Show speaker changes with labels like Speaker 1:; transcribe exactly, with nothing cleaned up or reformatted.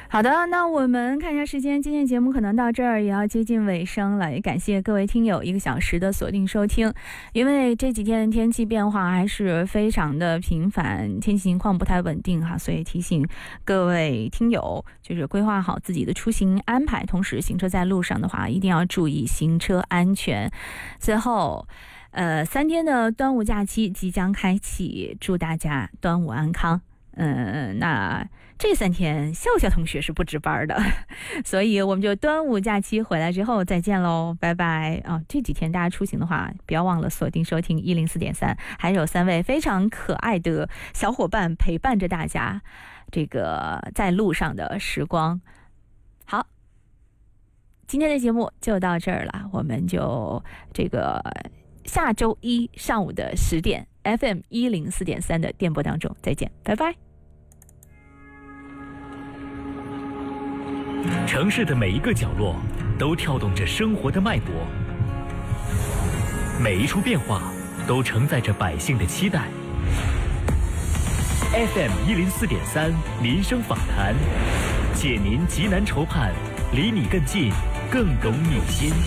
Speaker 1: 好的，那我们看一下时间，今天节目可能到这儿也要接近尾声了，也感谢各位听友一个小时的锁定收听。因为这几天天气变化还是非常的频繁，天气情况不太稳定哈，所以提醒各位听友就是规划好自己的出行安排，同时行车在路上的话一定要注意行车安全。最后呃，三天的端午假期即将开启，祝大家端午安康。嗯，那这三天笑笑同学是不值班的，所以我们就端午假期回来之后再见喽，拜拜啊！这几天大家出行的话，不要忘了锁定收听一零四点三，还有三位非常可爱的小伙伴陪伴着大家，这个在路上的时光。好，今天的节目就到这儿了，我们就这个下周一上午的十点 F M 一零四点三的电波当中再见，拜拜。
Speaker 2: 城市的每一个角落都跳动着生活的脉搏，每一处变化都承载着百姓的期待。F M 一零四点三民生访谈，解您急难愁盼，离你更近，更懂你心。